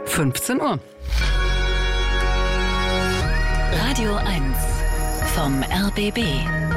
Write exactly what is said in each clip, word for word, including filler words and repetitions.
fünfzehn Uhr. Radio eins vom R B B.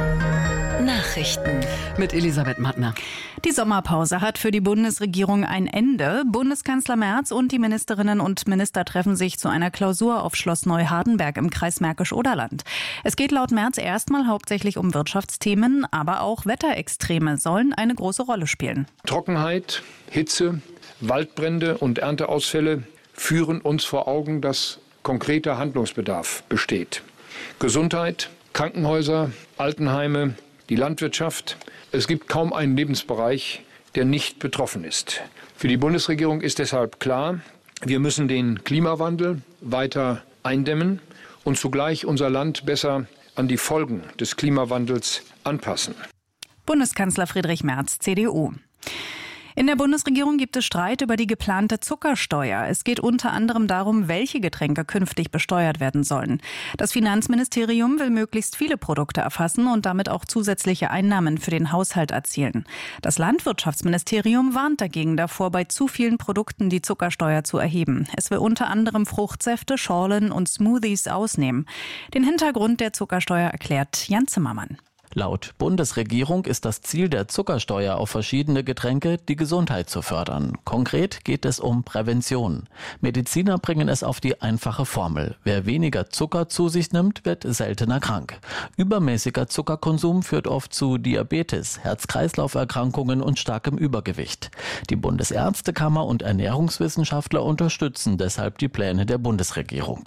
Nachrichten mit Elisabeth Mattner. Die Sommerpause hat für die Bundesregierung ein Ende. Bundeskanzler Merz und die Ministerinnen und Minister treffen sich zu einer Klausur auf Schloss Neuhardenberg im Kreis Märkisch-Oderland. Es geht laut Merz erstmal hauptsächlich um Wirtschaftsthemen, aber auch Wetterextreme sollen eine große Rolle spielen. Trockenheit, Hitze, Waldbrände und Ernteausfälle führen uns vor Augen, dass konkreter Handlungsbedarf besteht. Gesundheit, Krankenhäuser, Altenheime, die Landwirtschaft. Es gibt kaum einen Lebensbereich, der nicht betroffen ist. Für die Bundesregierung ist deshalb klar, wir müssen den Klimawandel weiter eindämmen und zugleich unser Land besser an die Folgen des Klimawandels anpassen. Bundeskanzler Friedrich Merz, C D U. In der Bundesregierung gibt es Streit über die geplante Zuckersteuer. Es geht unter anderem darum, welche Getränke künftig besteuert werden sollen. Das Finanzministerium will möglichst viele Produkte erfassen und damit auch zusätzliche Einnahmen für den Haushalt erzielen. Das Landwirtschaftsministerium warnt dagegen davor, bei zu vielen Produkten die Zuckersteuer zu erheben. Es will unter anderem Fruchtsäfte, Schorlen und Smoothies ausnehmen. Den Hintergrund der Zuckersteuer erklärt Jan Zimmermann. Laut Bundesregierung ist das Ziel der Zuckersteuer auf verschiedene Getränke, die Gesundheit zu fördern. Konkret geht es um Prävention. Mediziner bringen es auf die einfache Formel. Wer weniger Zucker zu sich nimmt, wird seltener krank. Übermäßiger Zuckerkonsum führt oft zu Diabetes, Herz-Kreislauf-Erkrankungen und starkem Übergewicht. Die Bundesärztekammer und Ernährungswissenschaftler unterstützen deshalb die Pläne der Bundesregierung.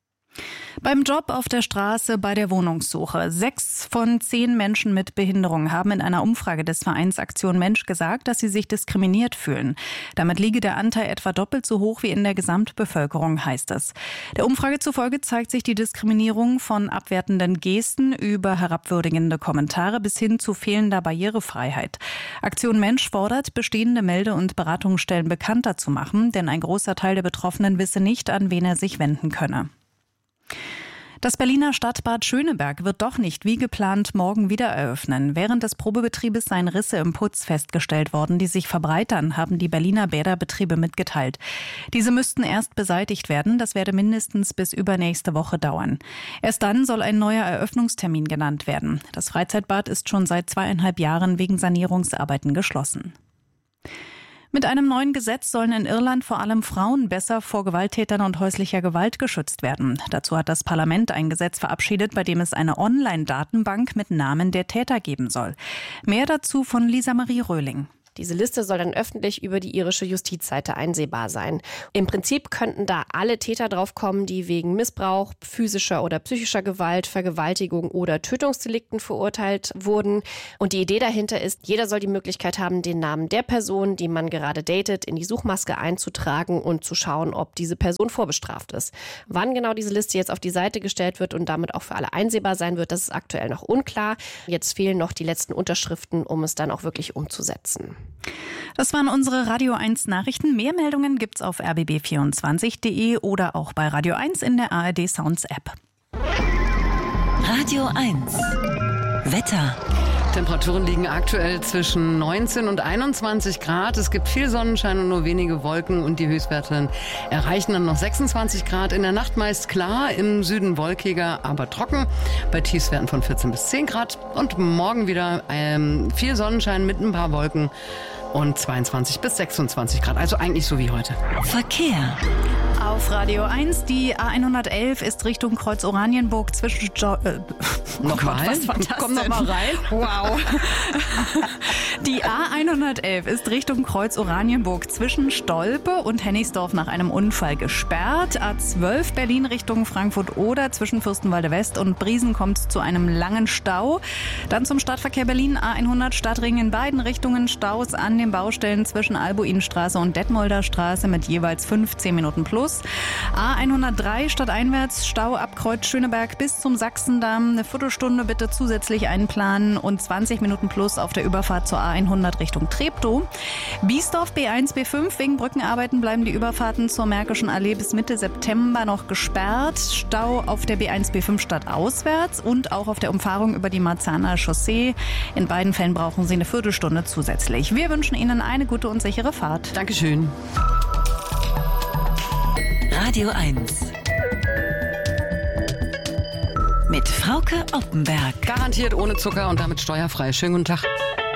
Beim Job auf der Straße, bei der Wohnungssuche. Sechs von zehn Menschen mit Behinderung haben in einer Umfrage des Vereins Aktion Mensch gesagt, dass sie sich diskriminiert fühlen. Damit liege der Anteil etwa doppelt so hoch wie in der Gesamtbevölkerung, heißt es. Der Umfrage zufolge zeigt sich die Diskriminierung von abwertenden Gesten über herabwürdigende Kommentare bis hin zu fehlender Barrierefreiheit. Aktion Mensch fordert, bestehende Melde- und Beratungsstellen bekannter zu machen, denn ein großer Teil der Betroffenen wisse nicht, an wen er sich wenden könne. Das Berliner Stadtbad Schöneberg wird doch nicht wie geplant morgen wieder eröffnen. Während des Probebetriebes seien Risse im Putz festgestellt worden, die sich verbreitern, haben die Berliner Bäderbetriebe mitgeteilt. Diese müssten erst beseitigt werden. Das werde mindestens bis übernächste Woche dauern. Erst dann soll ein neuer Eröffnungstermin genannt werden. Das Freizeitbad ist schon seit zweieinhalb Jahren wegen Sanierungsarbeiten geschlossen. Mit einem neuen Gesetz sollen in Irland vor allem Frauen besser vor Gewalttätern und häuslicher Gewalt geschützt werden. Dazu hat das Parlament ein Gesetz verabschiedet, bei dem es eine Online-Datenbank mit Namen der Täter geben soll. Mehr dazu von Lisa Marie Röhling. Diese Liste soll dann öffentlich über die irische Justizseite einsehbar sein. Im Prinzip könnten da alle Täter draufkommen, die wegen Missbrauch, physischer oder psychischer Gewalt, Vergewaltigung oder Tötungsdelikten verurteilt wurden. Und die Idee dahinter ist, jeder soll die Möglichkeit haben, den Namen der Person, die man gerade datet, in die Suchmaske einzutragen und zu schauen, ob diese Person vorbestraft ist. Wann genau diese Liste jetzt auf die Seite gestellt wird und damit auch für alle einsehbar sein wird, das ist aktuell noch unklar. Jetzt fehlen noch die letzten Unterschriften, um es dann auch wirklich umzusetzen. Das waren unsere Radio eins Nachrichten. Mehr Meldungen gibt's auf r b b vierundzwanzig punkt d e oder auch bei Radio eins in der A R D Sounds App. Radio eins Wetter. Temperaturen liegen aktuell zwischen neunzehn und einundzwanzig Grad. Es gibt viel Sonnenschein und nur wenige Wolken und die Höchstwerte erreichen dann noch sechsundzwanzig Grad. In der Nacht meist klar, im Süden wolkiger, aber trocken. Bei Tiefstwerten von vierzehn bis zehn Grad. Und morgen wieder ähm, viel Sonnenschein mit ein paar Wolken und zweiundzwanzig bis sechsundzwanzig Grad. Also eigentlich so wie heute. Verkehr. Auf Radio eins, die A hundertelf ist Richtung Kreuz Oranienburg zwischen... Jo- äh, Nochmal? Oh was war das Komm denn? noch mal rein. Wow. Die A hundertelf ist Richtung Kreuz Oranienburg zwischen Stolpe und Hennigsdorf nach einem Unfall gesperrt. A zwölf Berlin Richtung Frankfurt oder zwischen Fürstenwalde West und Briesen kommt es zu einem langen Stau. Dann zum Stadtverkehr Berlin A hundert Stadtring in beiden Richtungen Staus an den Baustellen zwischen Albuinstraße und Detmolder Straße mit jeweils fünfzehn Minuten plus. A hundertdrei stadteinwärts Stau ab Kreuz Schöneberg bis zum Sachsendamm. Eine Viertelstunde bitte zusätzlich einplanen und zwanzig Minuten plus auf der Überfahrt zur A hundert Richtung Treptow. Biesdorf B eins B fünf wegen Brückenarbeiten bleiben die Überfahrten zur Märkischen Allee bis Mitte September noch gesperrt. Stau auf der B eins B fünf stadtauswärts und auch auf der Umfahrung über die Marzahner Chaussee. In beiden Fällen brauchen Sie eine Viertelstunde zusätzlich. Wir wünschen Ihnen eine gute und sichere Fahrt. Dankeschön. Radio eins. Mit Frauke Oppenberg. Garantiert ohne Zucker und damit steuerfrei. Schönen guten Tag.